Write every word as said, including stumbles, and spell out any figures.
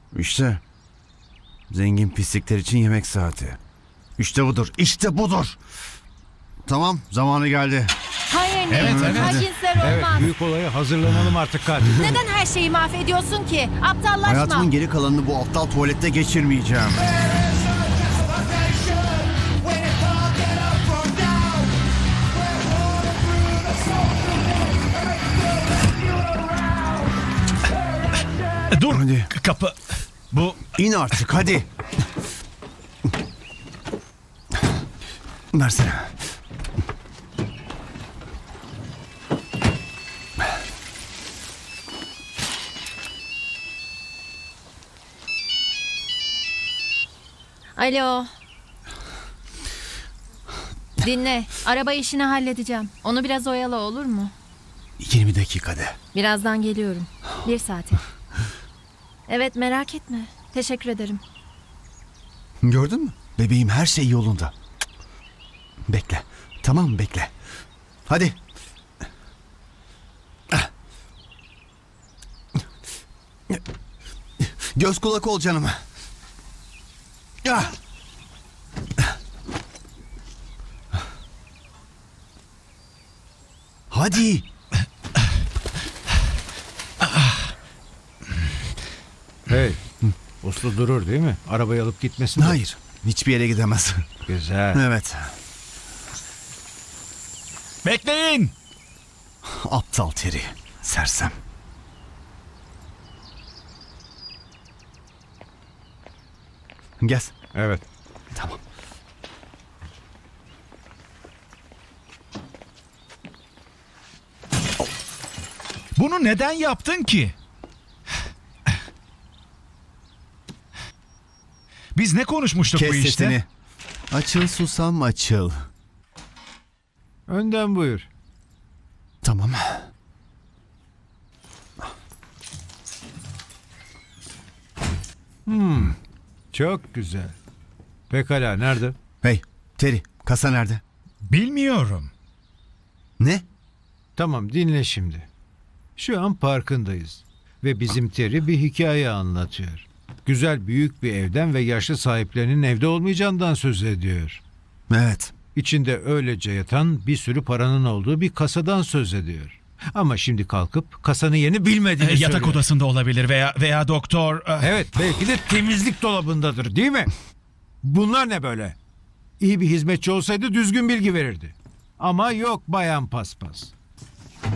İşte zengin pislikler için yemek saati. İşte budur, işte budur. Tamam, zamanı geldi. Hayır Nick, Evet, evet. hacinsler Evet, olmaz. büyük olaya hazırlanalım artık katil. Neden her şeyi mahvediyorsun ki? Aptallaşma. Hayatımın geri kalanını bu aptal tuvalette geçirmeyeceğim. Dur. Hadi. Kapı. Bu İn artık, hadi. Versene. Alo. Dinle. Araba işini halledeceğim. Onu biraz oyala, olur mu? yirmi dakikada. Birazdan geliyorum. Bir saate. Evet, merak etme. Teşekkür ederim. Gördün mü? Bebeğim, her şey yolunda. Bekle. Tamam mı? Bekle. Hadi. Göz kulak ol canım. Ah. Hadi. Hey, uslu durur değil mi? Arabayı alıp gitmesin. de. Hayır. Hiçbir yere gidemez. Güzel. Evet. bekleyin. Aptal Terry. Sersem. Gel. Evet. Tamam. Bunu neden yaptın ki? Biz ne konuşmuştuk Kes bu işte? sesini. Açıl susam açıl. Önden buyur. Tamam. Çok güzel. Pekala, nerede? Hey Terry, kasa nerede? Bilmiyorum. Ne? Tamam, dinle şimdi. Şu an parkındayız. Ve bizim Terry bir hikaye anlatıyor. Güzel büyük bir evden ve yaşlı sahiplerinin evde olmayacağından söz ediyor. Evet. İçinde öylece yatan bir sürü paranın olduğu bir kasadan söz ediyor. Ama şimdi kalkıp kasanın yerini bilmediğini Ee, yatak söylüyor. odasında olabilir veya veya doktor. eh, Evet, belki de temizlik dolabındadır, değil mi? Bunlar ne böyle? İyi bir hizmetçi olsaydı düzgün bilgi verirdi. Ama yok Bayan Paspas.